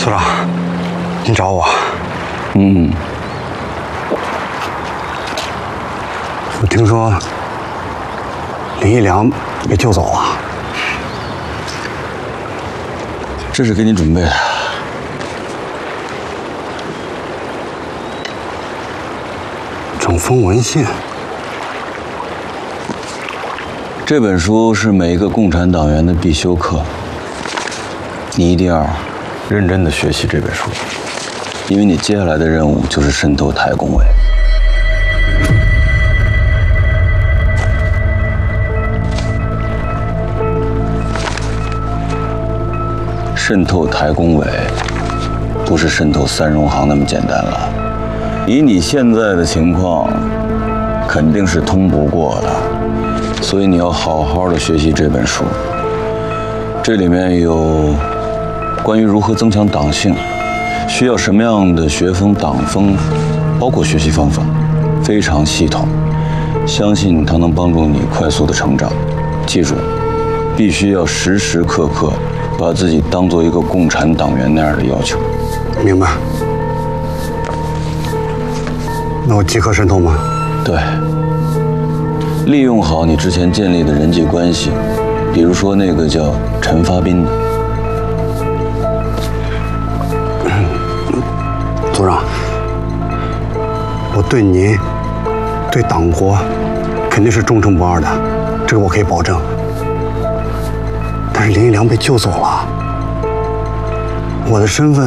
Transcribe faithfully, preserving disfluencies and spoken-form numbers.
组长，您找我？ 嗯。 我听说林一良被救走了。 这是给你准备的。 整封文信。 这本书是每一个共产党员的必修课，你一定要认真的学习这本书，因为你接下来的任务就是渗透台工委。渗透台工委，不是渗透三荣行那么简单了。以你现在的情况，肯定是通不过的。所以你要好好的学习这本书，这里面有关于如何增强党性，需要什么样的学风党风，包括学习方法，非常系统。相信它能帮助你快速的成长。记住，必须要时时刻刻把自己当做一个共产党员那样的要求。 明白。那我即刻渗透吗？ 对。利用好你之前建立的人际关系，比如说那个叫陈发斌的。 组长，我对您、对党国肯定是忠诚不二的，这个我可以保证。但是林一良被救走了，我的身份